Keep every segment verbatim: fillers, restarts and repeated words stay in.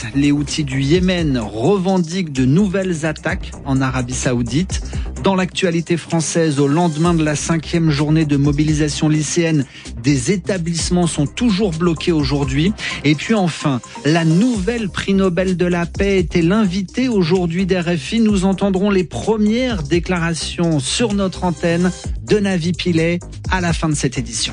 Les Houthis du Yémen revendiquent de nouvelles attaques en Arabie Saoudite. Dans l'actualité française, au lendemain de la cinquième journée de mobilisation lycéenne, des établissements sont toujours bloqués aujourd'hui. Et puis enfin, la nouvelle prix Nobel de la paix était l'invité aujourd'hui d'R F I. Nous entendrons les premières déclarations sur notre antenne de Navi Pillay à la fin de cette édition.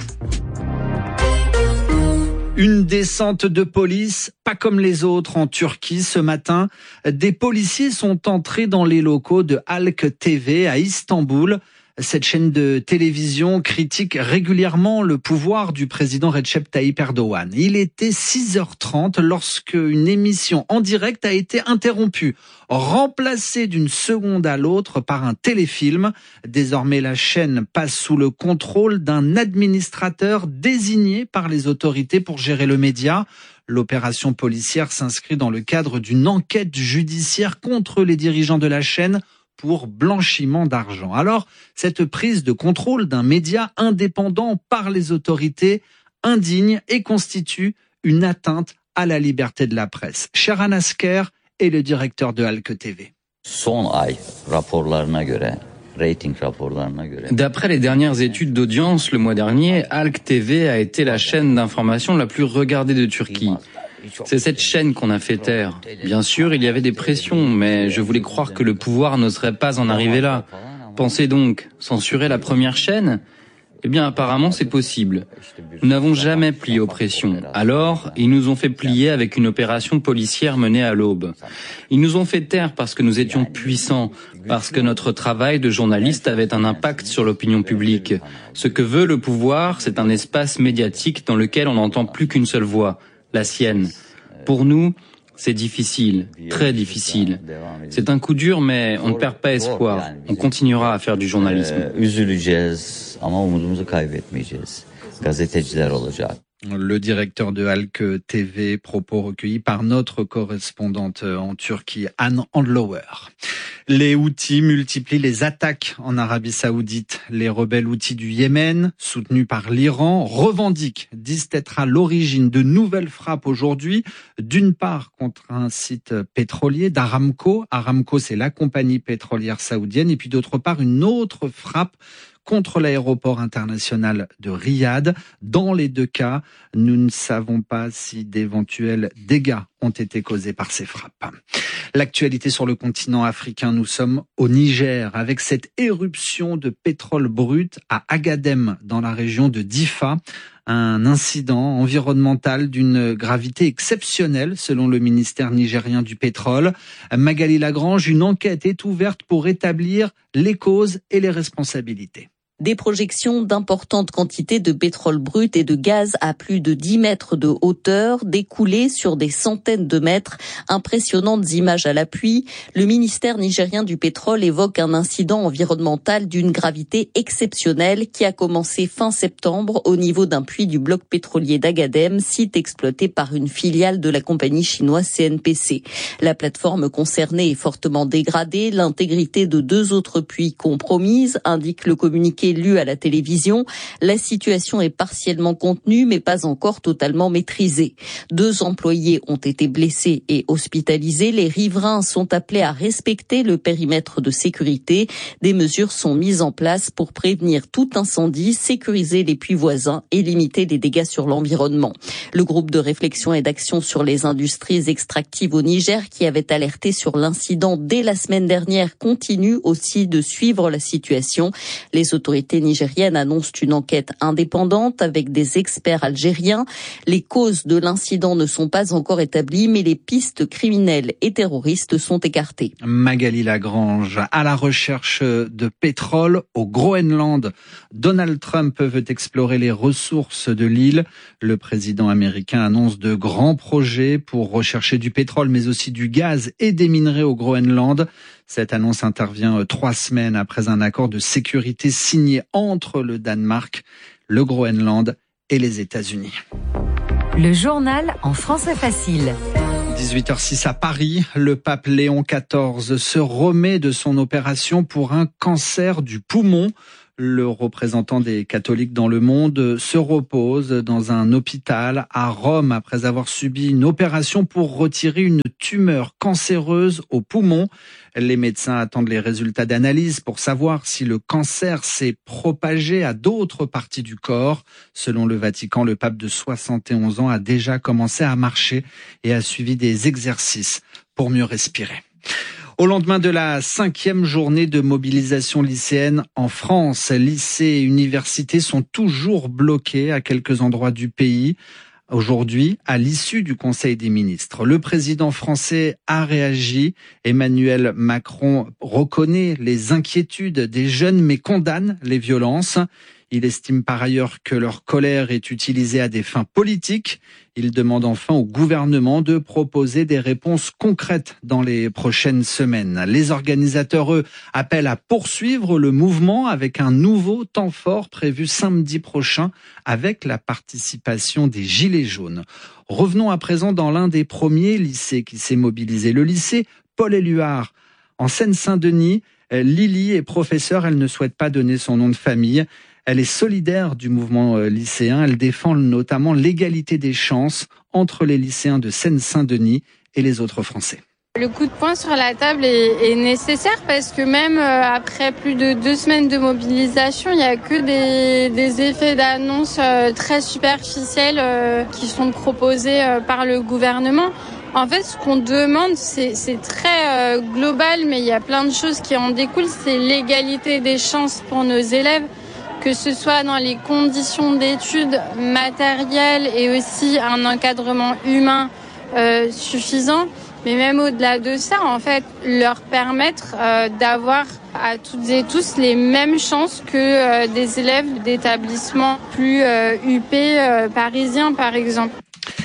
Une descente de police, pas comme les autres en Turquie ce matin. Des policiers sont entrés dans les locaux de Halk T V à Istanbul. Cette chaîne de télévision critique régulièrement le pouvoir du président Recep Tayyip Erdogan. Il était six heures trente lorsque une émission en direct a été interrompue, remplacée d'une seconde à l'autre par un téléfilm. Désormais, la chaîne passe sous le contrôle d'un administrateur désigné par les autorités pour gérer le média. L'opération policière s'inscrit dans le cadre d'une enquête judiciaire contre les dirigeants de la chaîne pour blanchiment d'argent. Alors, cette prise de contrôle d'un média indépendant par les autorités indigne et constitue une atteinte à la liberté de la presse. Şeran Asker est le directeur de Halk T V. D'après les dernières études d'audience, le mois dernier, Halk T V a été la chaîne d'information la plus regardée de Turquie. C'est cette chaîne qu'on a fait taire. Bien sûr, il y avait des pressions, mais je voulais croire que le pouvoir n'oserait pas en arriver là. Pensez donc, censurer la première chaîne ? Eh bien, apparemment, c'est possible. Nous n'avons jamais plié aux pressions. Alors, ils nous ont fait plier avec une opération policière menée à l'aube. Ils nous ont fait taire parce que nous étions puissants, parce que notre travail de journaliste avait un impact sur l'opinion publique. Ce que veut le pouvoir, c'est un espace médiatique dans lequel on n'entend plus qu'une seule voix, la sienne. Pour nous, c'est difficile, très difficile. C'est un coup dur, mais on ne perd pas espoir. On continuera à faire du journalisme. Le directeur de Halk T V, propos recueillis par notre correspondante en Turquie, Anne Andlauer. Les Houthis multiplient les attaques en Arabie Saoudite. Les rebelles Houthis du Yémen, soutenus par l'Iran, revendiquent, disent être à l'origine de nouvelles frappes aujourd'hui. D'une part contre un site pétrolier d'Aramco. Aramco, c'est la compagnie pétrolière saoudienne. Et puis d'autre part, une autre frappe contre l'aéroport international de Riyad. Dans les deux cas, nous ne savons pas si d'éventuels dégâts ont été causés par ces frappes. L'actualité sur le continent africain, nous sommes au Niger avec cette éruption de pétrole brut à Agadem dans la région de Difa. Un incident environnemental d'une gravité exceptionnelle selon le ministère nigérien du pétrole. Magali Lagrange, une enquête est ouverte pour établir les causes et les responsabilités. Des projections d'importantes quantités de pétrole brut et de gaz à plus de dix mètres de hauteur, découlées sur des centaines de mètres. Impressionnantes images à l'appui. Le ministère nigérien du pétrole évoque un incident environnemental d'une gravité exceptionnelle qui a commencé fin septembre au niveau d'un puits du bloc pétrolier d'Agadem, site exploité par une filiale de la compagnie chinoise C N P C. La plateforme concernée est fortement dégradée. L'intégrité de deux autres puits compromise, indique le communiqué lu à la télévision. La situation est partiellement contenue, mais pas encore totalement maîtrisée. Deux employés ont été blessés et hospitalisés. Les riverains sont appelés à respecter le périmètre de sécurité. Des mesures sont mises en place pour prévenir tout incendie, sécuriser les puits voisins et limiter les dégâts sur l'environnement. Le groupe de réflexion et d'action sur les industries extractives au Niger, qui avait alerté sur l'incident dès la semaine dernière, continue aussi de suivre la situation. Les autorités Les autorités nigériennes annoncent une enquête indépendante avec des experts algériens. Les causes de l'incident ne sont pas encore établies, mais les pistes criminelles et terroristes sont écartées. Magali Lagrange, à la recherche de pétrole au Groenland. Donald Trump veut explorer les ressources de l'île. Le président américain annonce de grands projets pour rechercher du pétrole, mais aussi du gaz et des minerais au Groenland. Cette annonce intervient trois semaines après un accord de sécurité signé entre le Danemark, le Groenland et les États-Unis. Le journal en français facile. dix-huit heures six à Paris, le pape Léon quatorze se remet de son opération pour un cancer du poumon. Le représentant des catholiques dans le monde se repose dans un hôpital à Rome après avoir subi une opération pour retirer une tumeur cancéreuse au poumon. Les médecins attendent les résultats d'analyse pour savoir si le cancer s'est propagé à d'autres parties du corps. Selon le Vatican, le pape de soixante et onze ans a déjà commencé à marcher et a suivi des exercices pour mieux respirer. Au lendemain de la cinquième journée de mobilisation lycéenne en France, lycées et universités sont toujours bloqués à quelques endroits du pays. Aujourd'hui, à l'issue du Conseil des ministres, le président français a réagi. Emmanuel Macron reconnaît les inquiétudes des jeunes mais condamne les violences. Il estime par ailleurs que leur colère est utilisée à des fins politiques. Il demande enfin au gouvernement de proposer des réponses concrètes dans les prochaines semaines. Les organisateurs, eux, appellent à poursuivre le mouvement avec un nouveau temps fort prévu samedi prochain avec la participation des Gilets jaunes. Revenons à présent dans l'un des premiers lycées qui s'est mobilisé, le lycée Paul-Éluard en Seine-Saint-Denis. Lily est professeure, elle ne souhaite pas donner son nom de famille. Elle est solidaire du mouvement lycéen. Elle défend notamment l'égalité des chances entre les lycéens de Seine-Saint-Denis et les autres Français. Le coup de poing sur la table est, est nécessaire parce que même après plus de deux semaines de mobilisation, il n'y a que des, des effets d'annonce très superficiels qui sont proposés par le gouvernement. En fait, ce qu'on demande, c'est, c'est très global, mais il y a plein de choses qui en découlent. C'est l'égalité des chances pour nos élèves, que ce soit dans les conditions d'études matérielles et aussi un encadrement humain euh, suffisant. Mais même au-delà de ça, en fait, leur permettre euh, d'avoir à toutes et tous les mêmes chances que euh, des élèves d'établissements plus euh, huppés euh, parisiens, par exemple.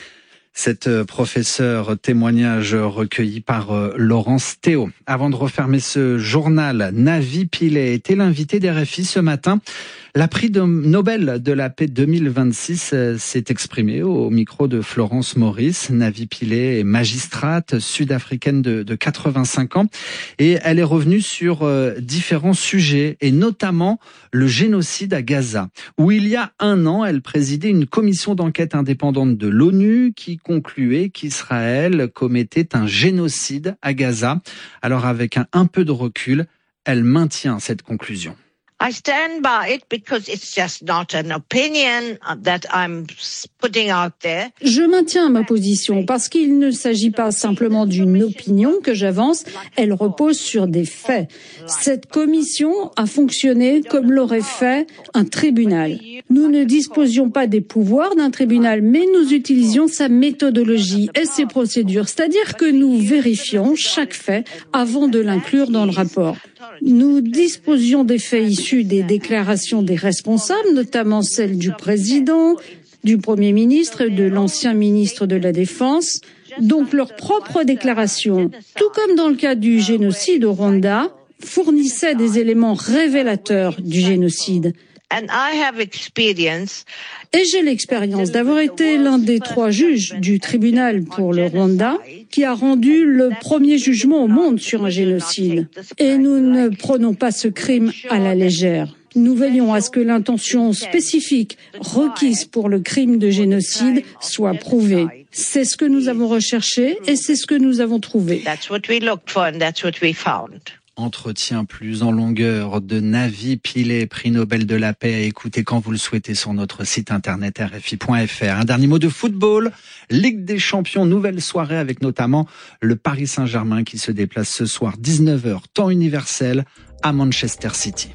Cette professeure, témoignage recueilli par Laurence Théo. Avant de refermer ce journal, Navi Pillay était l'invité d'R F I ce matin. La prix de Nobel de la paix deux mille vingt-six s'est exprimée au micro de Florence Maurice. Navi Pillay est magistrate sud-africaine de, de quatre-vingt-cinq ans et elle est revenue sur euh, différents sujets et notamment le génocide à Gaza, où il y a un an, elle présidait une commission d'enquête indépendante de l'ONU qui concluait qu'Israël commettait un génocide à Gaza. Alors avec un, un peu de recul, elle maintient cette conclusion. I stand by it because it's just not an opinion that I'm putting out there. Je maintiens ma position parce qu'il ne s'agit pas simplement d'une opinion que j'avance, elle repose sur des faits. Cette commission a fonctionné comme l'aurait fait un tribunal. Nous ne disposions pas des pouvoirs d'un tribunal, mais nous utilisions sa méthodologie et ses procédures, c'est-à-dire que nous vérifions chaque fait avant de l'inclure dans le rapport. Nous disposions des faits issus des déclarations des responsables, notamment celles du président, du Premier ministre et de l'ancien ministre de la Défense. Donc leurs propres déclarations, tout comme dans le cas du génocide au Rwanda, fournissaient des éléments révélateurs du génocide. And I have experience. Et j'ai l'expérience d'avoir été l'un des trois juges du tribunal pour le Rwanda qui a rendu le premier jugement au monde sur un génocide. Et nous ne prenons pas ce crime à la légère. Nous veillons à ce que l'intention spécifique requise pour le crime de génocide soit prouvée. C'est ce que nous avons recherché et c'est ce que nous avons trouvé. That's what we looked for and that's what we found. Entretien plus en longueur de Navi Pillay, prix Nobel de la paix, à écouter quand vous le souhaitez sur notre site internet R F I point F R. Un dernier mot de football, Ligue des Champions, nouvelle soirée avec notamment le Paris Saint-Germain qui se déplace ce soir dix-neuf heures, temps universel, à Manchester City.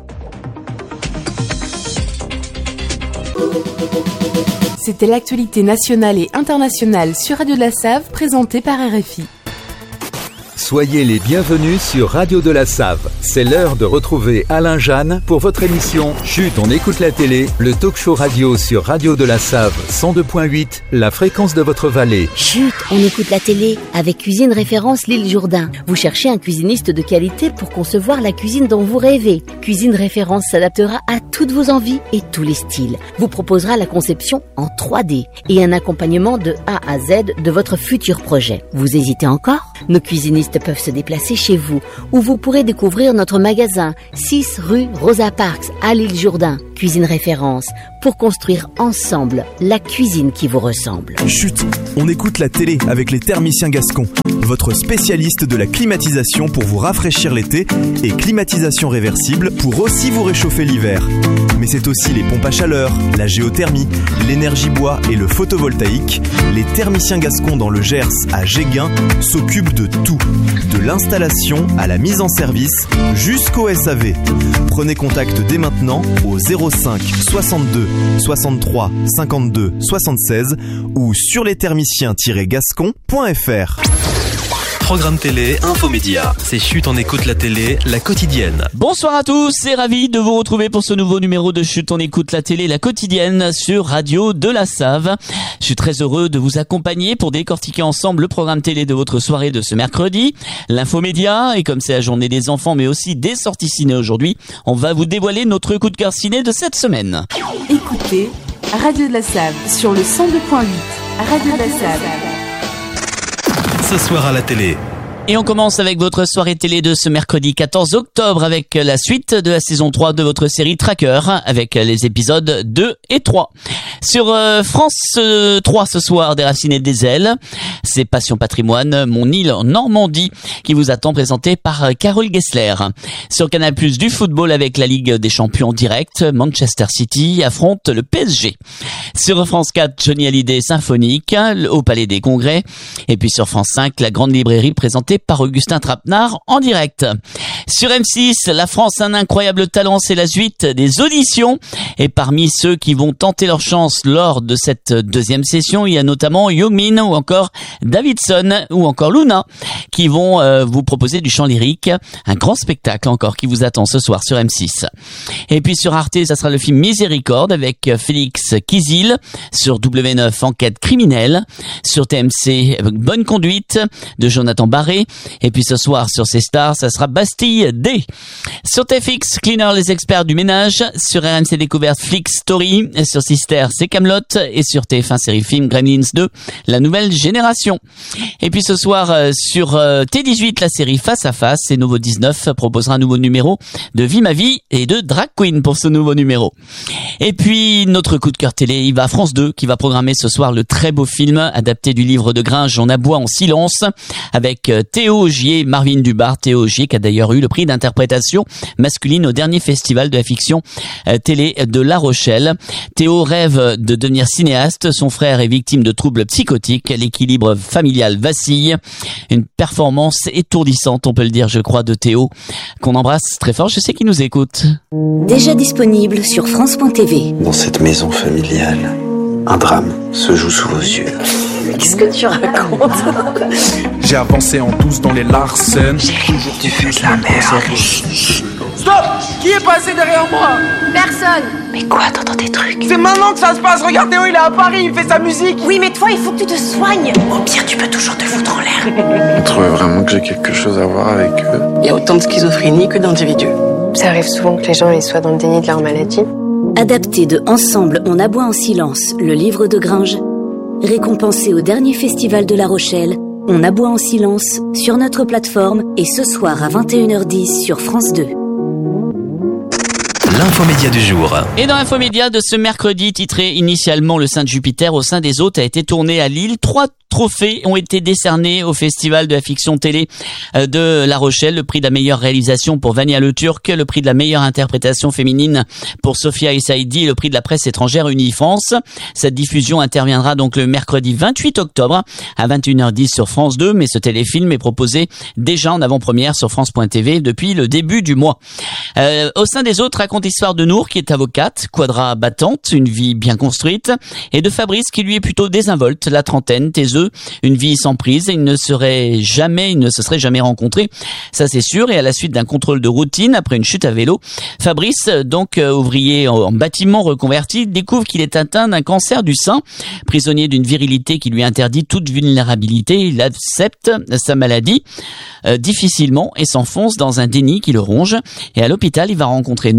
C'était l'actualité nationale et internationale sur Radio de la Save, présentée par R F I. Soyez les bienvenus sur Radio de la Save. C'est l'heure de retrouver Alain Jeanne pour votre émission Chut, on écoute la télé, le talk show radio sur Radio de la Save cent deux point huit, la fréquence de votre vallée. Chut, on écoute la télé avec Cuisine Référence L'Île Jourdain. Vous cherchez un cuisiniste de qualité pour concevoir la cuisine dont vous rêvez. Cuisine Référence s'adaptera à toutes vos envies et tous les styles. Vous proposera la conception en trois D et un accompagnement de A à Z de votre futur projet. Vous hésitez encore ? Nos cuisinistes cuisinistes peuvent se déplacer chez vous, où vous pourrez découvrir notre magasin, six rue Rosa Parks à l'île Jourdain. Cuisine Référence, pour construire ensemble la cuisine qui vous ressemble. Chut, on écoute la télé avec les thermiciens gascons, votre spécialiste de la climatisation pour vous rafraîchir l'été et climatisation réversible pour aussi vous réchauffer l'hiver. Mais c'est aussi les pompes à chaleur, la géothermie, l'énergie bois et le photovoltaïque. Les thermiciens gascons dans le Gers à Géguin s'occupent de tout, de l'installation à la mise en service jusqu'au S A V. Prenez contact dès maintenant au zéro cinq soixante-deux soixante-trois cinquante-deux soixante-seize ou sur lesthermiciens tiret gascon point f r. Programme télé, infomédia. C'est Chut, on écoute la télé, la quotidienne. Bonsoir à tous, c'est ravi de vous retrouver pour ce nouveau numéro de Chut, on écoute la télé, la quotidienne sur Radio de la Save. Je suis très heureux de vous accompagner pour décortiquer ensemble le programme télé de votre soirée de ce mercredi, l'infomédia, et comme c'est la journée des enfants mais aussi des sorties ciné aujourd'hui, on va vous dévoiler notre coup de cœur ciné de cette semaine. Écoutez Radio de la Save sur le cent deux point huit. Radio de la Save. Ce soir à la télé. Et on commence avec votre soirée télé de ce mercredi quatorze octobre avec la suite de la saison trois de votre série Tracker avec les épisodes deux et trois. Sur euh, France euh, trois ce soir, Déraciné des ailes, c'est Passion Patrimoine, Mon île en Normandie qui vous attend, présenté par euh, Carole Gessler. Sur Canal plus, du football avec la Ligue des Champions direct, Manchester City affronte le P S G. Sur France quatre, Johnny Hallyday symphonique au Palais des Congrès. Et puis sur France cinq, la Grande Librairie présentée par Augustin Trapenard en direct. Sur M six, La France a un incroyable talent, c'est la suite des auditions. Et parmi ceux qui vont tenter leur chance lors de cette deuxième session, il y a notamment Youngmin ou encore Davidson ou encore Luna qui vont euh, vous proposer du chant lyrique. Un grand spectacle encore qui vous attend ce soir sur M six. Et puis sur Arte, ça sera le film Miséricorde avec Félix Kizil. Sur W neuf, Enquête criminelle. Sur T M C, Bonne conduite de Jonathan Barré. Et puis ce soir sur C Stars, ça sera Bastille D. Sur T F X, Cleaner, les experts du ménage. Sur R M C Découverte, Flick Story. Sur Sister, c'est Kaamelott. Et sur T F un série film, Gremlins deux, la nouvelle génération. Et puis ce soir euh, sur euh, T dix-huit, la série Face à Face, et Nouveau dix-neuf proposera un nouveau numéro de Vie ma vie et de Drag Queen pour ce nouveau numéro. Et puis notre coup de cœur télé, il va à France deux qui va programmer ce soir le très beau film adapté du livre de Gringe, On aboie en silence, avec euh, Théo Augier, Marvin Dubar. Théo Augier qui a d'ailleurs eu le prix d'interprétation masculine au dernier festival de la fiction euh, télé de La Rochelle. Théo rêve de devenir cinéaste, son frère est victime de troubles psychotiques, l'équilibre familial vacille. Une performance étourdissante, on peut le dire, je crois, de Théo, qu'on embrasse très fort, je sais qu'il nous écoute. Déjà disponible sur France point T V. Dans cette maison familiale, un drame se joue sous vos yeux. Qu'est-ce que tu racontes? J'ai avancé en douce dans les Larsen. Tu fais de la merde. Stop! Qui est passé derrière moi? Personne. Mais quoi, t'entends des trucs? C'est maintenant que ça se passe, regarde Théo, il est à Paris, il fait sa musique. Oui, mais toi, il faut que tu te soignes. Au pire, tu peux toujours te foutre en l'air. Vous trouvez vraiment que j'ai quelque chose à voir avec eux? Il y a autant de schizophrénie que d'individus. Ça arrive souvent que les gens ils soient dans le déni de leur maladie. Adapté de Ensemble, on aboie en silence, le livre de Gringe. Récompensé au dernier festival de La Rochelle, on aboie en silence sur notre plateforme et ce soir à vingt et une heures dix sur France deux. L'infomédia du jour. Et dans l'infomédia de ce mercredi, titré initialement Le Saint de Jupiter au sein des hôtes, a été tourné à Lille. Trois trophées ont été décernés au Festival de la fiction télé de La Rochelle. Le prix de la meilleure réalisation pour Vania Le Turc, le prix de la meilleure interprétation féminine pour Sophia Essaidi et le prix de la presse étrangère Unifrance. Cette diffusion interviendra donc le mercredi vingt-huit octobre à vingt et une heures dix sur France deux, mais ce téléfilm est proposé déjà en avant-première sur France point T V depuis le début du mois. Euh, au sein des autres, raconte l'histoire de Nour qui est avocate, quadra battante, une vie bien construite, et de Fabrice qui lui est plutôt désinvolte, la trentaine, taiseux, une vie sans prise. Il ne serait jamais, il ne se serait jamais rencontré, ça c'est sûr. Et à la suite d'un contrôle de routine après une chute à vélo, Fabrice, donc euh, ouvrier en, en bâtiment reconverti, découvre qu'il est atteint d'un cancer du sein. Prisonnier d'une virilité qui lui interdit toute vulnérabilité, il accepte sa maladie euh, difficilement et s'enfonce dans un déni qui le ronge. Et à l'hôpital, il va rencontrer Nour, une avocate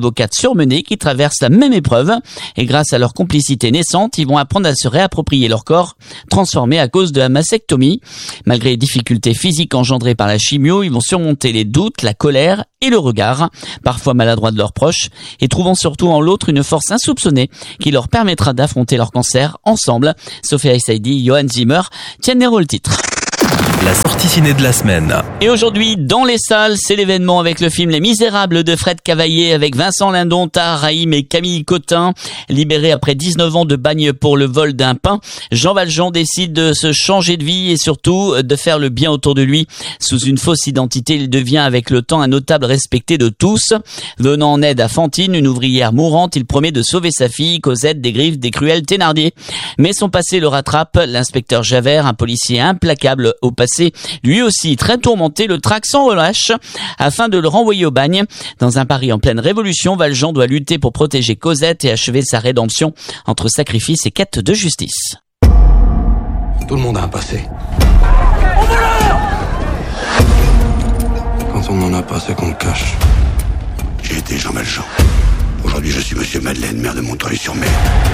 avocates surmenées qui traversent la même épreuve et grâce à leur complicité naissante, ils vont apprendre à se réapproprier leur corps transformé à cause de la mastectomie. Malgré les difficultés physiques engendrées par la chimio, ils vont surmonter les doutes, la colère et le regard, parfois maladroit de leurs proches, et trouvant surtout en l'autre une force insoupçonnée qui leur permettra d'affronter leur cancer ensemble. Sophia Saidi, Johan Zimmer tiennent les rôles titres. La sortie ciné de la semaine. Et aujourd'hui, dans les salles, c'est l'événement avec le film Les Misérables de Fred Cavaillé avec Vincent Lindon, Tahar Rahim et Camille Cotin. Libéré après dix-neuf ans de bagne pour le vol d'un pain, Jean Valjean décide de se changer de vie et surtout de faire le bien autour de lui. Sous une fausse identité, il devient avec le temps un notable respecté de tous. Venant en aide à Fantine, une ouvrière mourante, il promet de sauver sa fille, Cosette, des griffes des cruels Thénardier. Mais son passé le rattrape. L'inspecteur Javert, un policier implacable au passé, lui aussi très tourmenté, le traque sans relâche afin de le renvoyer au bagne. Dans un Paris en pleine révolution, Valjean doit lutter pour protéger Cosette et achever sa rédemption entre sacrifice et quête de justice. Tout le monde a un passé. Quand on n'en a pas, c'est qu'on le cache. J'ai été Jean Valjean. Aujourd'hui, je suis Monsieur Madeleine, maire de Montreuil-sur-Mer.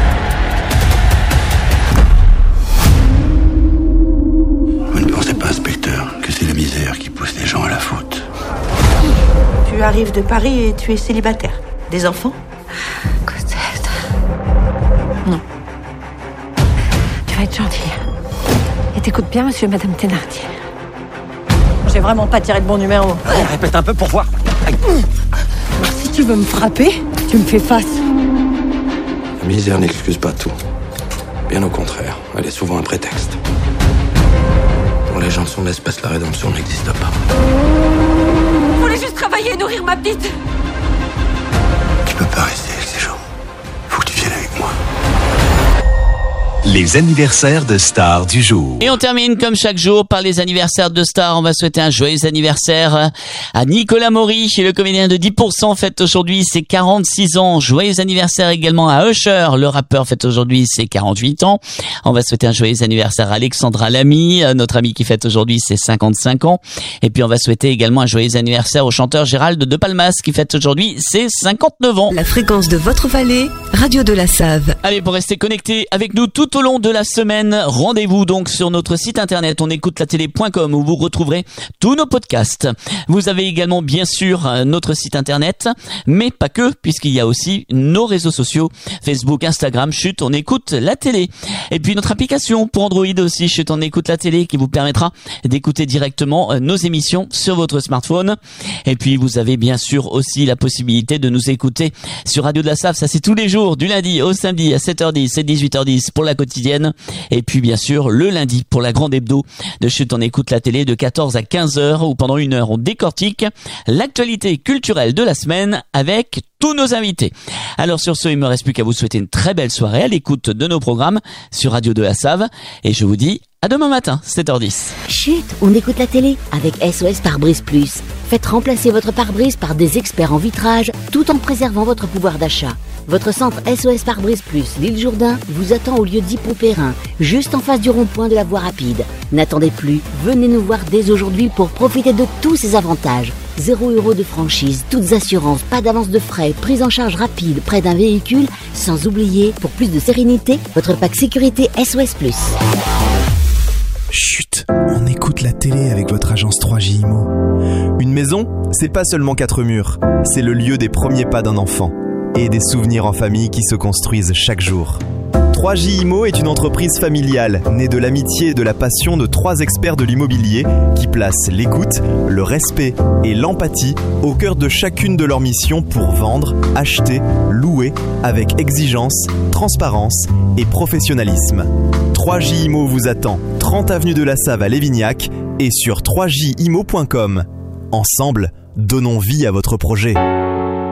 Vous ne pensez pas, inspecteur, que c'est la misère qui pousse les gens à la faute? Tu arrives de Paris et tu es célibataire. Des enfants? Cosette. Non. Tu vas être gentille. Et t'écoutes bien, monsieur et madame Thénardier. J'ai vraiment pas tiré de bon numéro. Ouais, répète un peu pour voir. Alors, si tu veux me frapper, tu me fais face. La misère n'excuse pas tout. Bien au contraire, elle est souvent un prétexte. Pour les gens de son espèce, la rédemption n'existe pas. Je voulais juste travailler et nourrir ma petite. Tu peux pas rester avec ces gens. Faut que tu viennes avec moi. Les anniversaires de stars du jour. Et on termine comme chaque jour par les anniversaires de stars. On va souhaiter un joyeux anniversaire à Nicolas Maury, le comédien de dix pour cent, fête aujourd'hui ses quarante-six ans. Joyeux anniversaire également à Usher, le rappeur, fête aujourd'hui ses quarante-huit ans. On va souhaiter un joyeux anniversaire à Alexandra Lamy, notre amie qui fête aujourd'hui ses cinquante-cinq ans. Et puis on va souhaiter également un joyeux anniversaire au chanteur Gérald de Palmas qui fête aujourd'hui ses cinquante-neuf ans. La fréquence de votre vallée, Radio de la Save. Allez, pour rester connecté avec nous tout au long de la semaine, rendez-vous donc sur notre site internet onécoutelatélé point com où vous retrouverez tous nos podcasts. Vous avez également bien sûr notre site internet, mais pas que, puisqu'il y a aussi nos réseaux sociaux, Facebook, Instagram, Chut, on écoute la télé. Et puis notre application pour Android aussi, Chut, on écoute la télé, qui vous permettra d'écouter directement nos émissions sur votre smartphone. Et puis vous avez bien sûr aussi la possibilité de nous écouter sur Radio de la Save, ça c'est tous les jours, du lundi au samedi à sept heures dix et dix-huit heures dix pour la quotidienne. Et puis bien sûr le lundi pour la grande hebdo de Chut, on écoute la télé de quatorze à quinze heures où pendant une heure on décortique l'actualité culturelle de la semaine avec tous nos invités. Alors sur ce, il me reste plus qu'à vous souhaiter une très belle soirée à l'écoute de nos programmes sur Radio de la Save et je vous dis à demain matin, sept heures dix. Chut, on écoute la télé avec S O S Pare-Brise Plus. Faites remplacer votre pare-brise par des experts en vitrage tout en préservant votre pouvoir d'achat. Votre centre S O S Pare-Brise Plus, l'île Jourdain, vous attend au lieu d'Hippo-Perrin, juste en face du rond-point de la voie rapide. N'attendez plus, venez nous voir dès aujourd'hui pour profiter de tous ces avantages. Zéro euro de franchise, toutes assurances, pas d'avance de frais, prise en charge rapide près d'un véhicule, sans oublier, pour plus de sérénité, votre pack sécurité S O S Plus. Chut, on écoute la télé avec votre agence trois J Imo. Une maison, c'est pas seulement quatre murs, c'est le lieu des premiers pas d'un enfant et des souvenirs en famille qui se construisent chaque jour. trois J Imo est une entreprise familiale née de l'amitié et de la passion de trois experts de l'immobilier qui placent l'écoute, le respect et l'empathie au cœur de chacune de leurs missions pour vendre, acheter, louer avec exigence, transparence et professionnalisme. trois J Imo vous attend, trente avenue de la Save à Lévignac et sur trois J imo point com. Ensemble, donnons vie à votre projet.